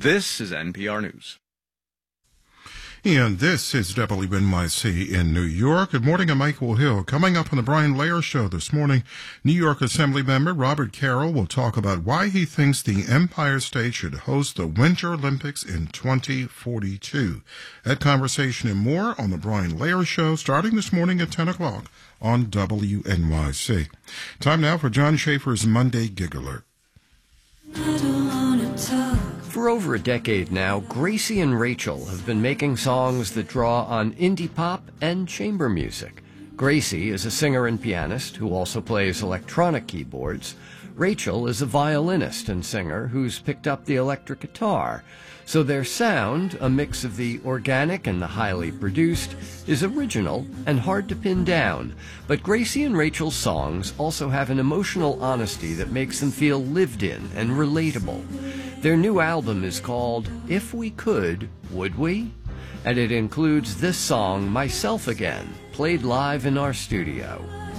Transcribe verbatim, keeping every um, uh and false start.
This is N P R News. And this is W N Y C in New York. Good morning, I'm Michael Hill. Coming up on the Brian Lehrer Show this morning, New York Assemblymember Robert Carroll will talk about why he thinks the Empire State should host the Winter Olympics in twenty forty-two. That conversation and more on the Brian Lehrer Show starting this morning at ten o'clock on W N Y C. Time now for John Schaefer's Monday Gig Alert. I don't wanna talk. For over a decade now, Gracie and Rachel have been making songs that draw on indie pop and chamber music. Gracie is a singer and pianist who also plays electronic keyboards. Rachel is a violinist and singer who's picked up the electric guitar. So their sound, a mix of the organic and the highly produced, is original and hard to pin down. But Gracie and Rachel's songs also have an emotional honesty that makes them feel lived in and relatable. Their new album is called If We Could, Would We? And it includes this song, Myself Again, played live in our studio.